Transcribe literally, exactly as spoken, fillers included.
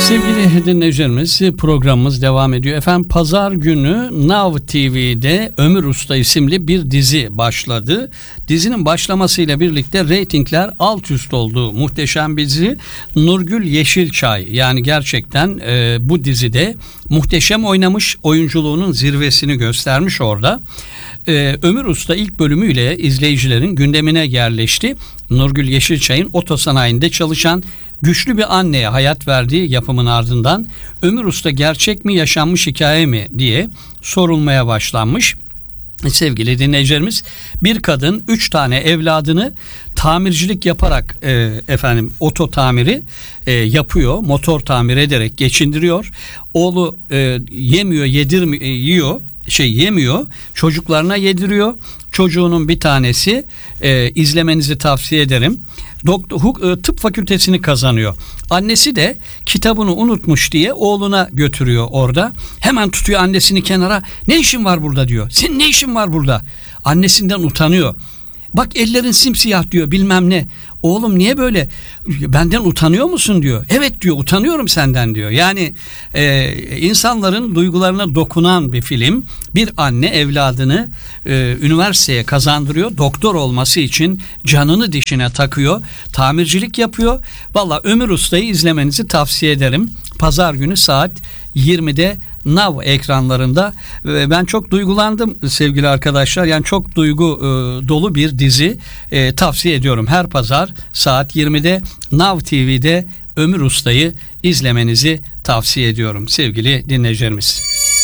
Sevgili dinleyicilerimiz, programımız devam ediyor. Efendim, pazar günü Now T V'de Ömür Usta isimli bir dizi başladı. Dizinin başlamasıyla birlikte reytingler alt üst oldu. Muhteşem bir dizi. Nurgül Yeşilçay, yani gerçekten e, bu dizide muhteşem oynamış, oyunculuğunun zirvesini göstermiş orada. Ee, Ömür Usta ilk bölümüyle izleyicilerin gündemine yerleşti. Nurgül Yeşilçay'ın otosanayinde çalışan güçlü bir anneye hayat verdiği yapımın ardından Ömür Usta gerçek mi, yaşanmış hikaye mi diye sorulmaya başlanmış. Sevgili dinleyicilerimiz, bir kadın üç tane evladını tamircilik yaparak e, efendim oto tamiri e, yapıyor, motor tamir ederek geçindiriyor. Oğlu e, yemiyor, yedirmiyor, yiyor. şey yemiyor, çocuklarına yediriyor. Çocuğunun bir tanesi, e, izlemenizi tavsiye ederim, Doktor, huk, e, tıp fakültesini kazanıyor. Annesi de kitabını unutmuş diye oğluna götürüyor orada. Hemen tutuyor annesini kenara. Ne işin var burada diyor. Senin ne işin var burada? Annesinden utanıyor. Bak ellerin simsiyah diyor, bilmem ne. Oğlum niye böyle? Benden utanıyor musun diyor. Evet diyor, utanıyorum senden diyor. Yani e, insanların duygularına dokunan bir film. Bir anne evladını e, üniversiteye kazandırıyor. Doktor olması için canını dişine takıyor. Tamircilik yapıyor. Valla Ömür Usta'yı izlemenizi tavsiye ederim. Pazar günü saat yirmide Now ekranlarında. Ben çok duygulandım sevgili arkadaşlar. Yani çok duygu e, dolu bir dizi. E, tavsiye ediyorum. Her pazar saat yirmide Now T V'de Ömür Usta'yı izlemenizi tavsiye ediyorum sevgili dinleyicilerimiz.